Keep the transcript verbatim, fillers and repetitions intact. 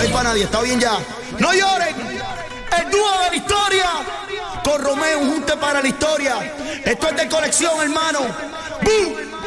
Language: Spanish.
hay para nadie, está bien ya. No lloren, el dúo de la historia. Con Romeo, un junte para la historia. Esto es de colección, hermano. ¡Bum!